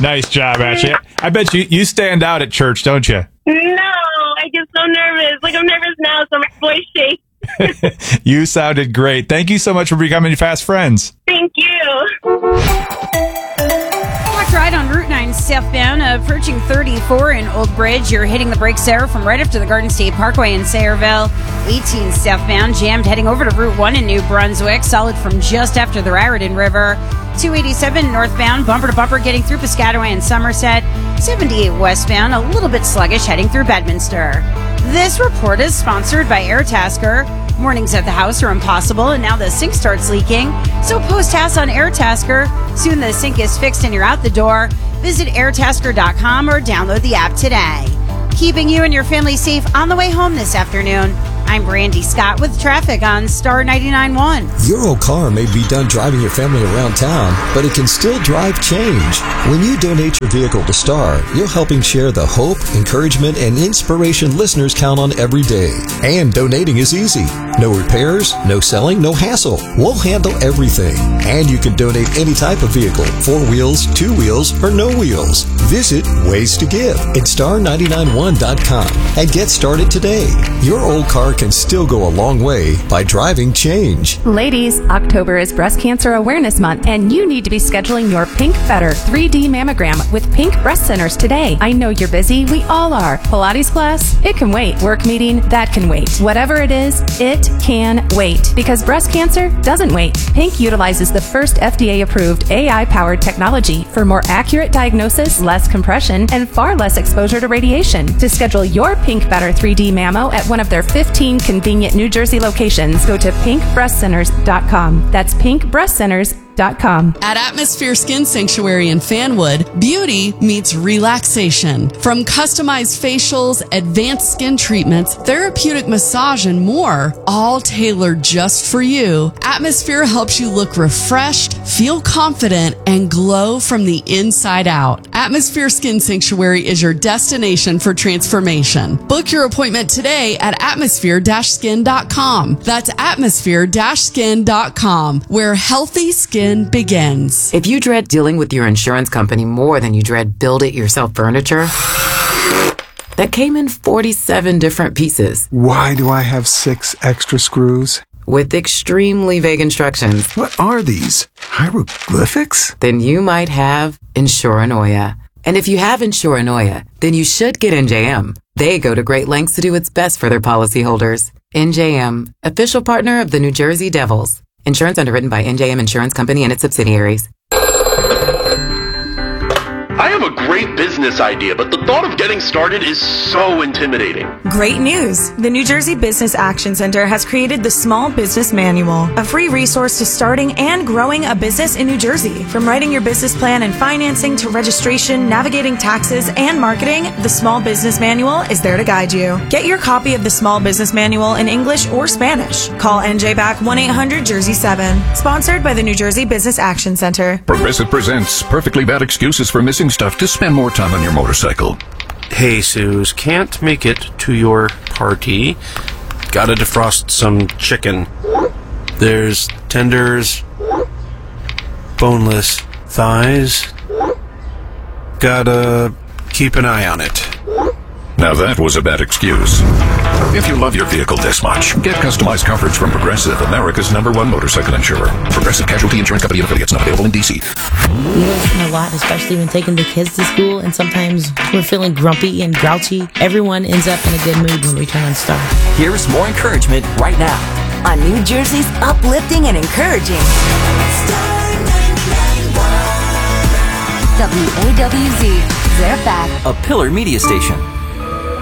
Nice job, Ashley. I bet you stand out at church, don't you? No, I get so nervous. Like, I'm nervous now, so my voice shakes. You sounded great. Thank you so much for becoming fast friends. Thank you. Ride on Route 9 southbound, approaching 34 in Old Bridge. You're hitting the brakes there from right after the Garden State Parkway in Sayreville. 18 southbound, jammed heading over to Route 1 in New Brunswick. Solid from just after the Raritan River. 287 northbound, bumper to bumper, getting through Piscataway and Somerset. 78 westbound, a little bit sluggish, heading through Bedminster. This report is sponsored by Airtasker. Mornings at the house are impossible, and now the sink starts leaking. So post tasks on Airtasker. Soon the sink is fixed and you're out the door. Visit airtasker.com or download the app today. Keeping you and your family safe on the way home this afternoon. I'm Brandy Scott with traffic on Star 99.1. Your old car may be done driving your family around town, but it can still drive change. When you donate your vehicle to Star, you're helping share the hope, encouragement, and inspiration listeners count on every day. And donating is easy. No repairs, no selling, no hassle. We'll handle everything. And you can donate any type of vehicle, 4 wheels, 2 wheels, or no wheels. Visit Ways to Give at star991.com and get started today. Your old car can still go a long way by driving change. Ladies, October is Breast Cancer Awareness Month, and you need to be scheduling your Pink Better 3D mammogram with Pink Breast Centers today. I know you're busy. We all are. Pilates class? It can wait. Work meeting? That can wait. Whatever it is, it can wait. Because breast cancer doesn't wait. Pink utilizes the first FDA-approved AI-powered technology for more accurate diagnosis, less compression, and far less exposure to radiation. To schedule your Pink Better 3D mammo at one of their 15 convenient New Jersey locations, go to pinkbreastcenters.com. That's pinkbreastcenters.com. At Atmosphere Skin Sanctuary in Fanwood, beauty meets relaxation. From customized facials, advanced skin treatments, therapeutic massage, and more, all tailored just for you, Atmosphere helps you look refreshed, feel confident, and glow from the inside out. Atmosphere Skin Sanctuary is your destination for transformation. Book your appointment today at atmosphere-skin.com. That's atmosphere-skin.com, where healthy skin begins. If you dread dealing with your insurance company more than you dread build-it-yourself furniture that came in 47 different pieces. Why do I have 6 extra screws? With extremely vague instructions. What are these? Hieroglyphics? Then you might have Insuranoia. And if you have Insuranoia, then you should get NJM. They go to great lengths to do what's best for their policyholders. NJM, official partner of the New Jersey Devils. Insurance underwritten by NJM Insurance Company and its subsidiaries. I have a great business idea, but the thought of getting started is so intimidating. Great news! The New Jersey Business Action Center has created the Small Business Manual, a free resource to starting and growing a business in New Jersey. From writing your business plan and financing to registration, navigating taxes, and marketing, the Small Business Manual is there to guide you. Get your copy of the Small Business Manual in English or Spanish. Call NJ Back 1-800-JERSEY-7. Sponsored by the New Jersey Business Action Center. Progressive presents Perfectly Bad Excuses for Missing Stuff to Spend More Time on Your Motorcycle. Hey, Suze, can't make it to your party. Gotta defrost some chicken. There's tenders, boneless thighs. Gotta keep an eye on it. Now that was a bad excuse. If you love your vehicle this much, get customized coverage from Progressive, America's #1 motorcycle insurer. Progressive Casualty Insurance Company and affiliates, not available in D.C. We listen a lot, especially when taking the kids to school, and sometimes we're feeling grumpy and grouchy. Everyone ends up in a good mood when we turn on Star. Here's more encouragement right now on New Jersey's uplifting and encouraging Star 99.1 WAWZ, Fairfax, a Pillar Media station.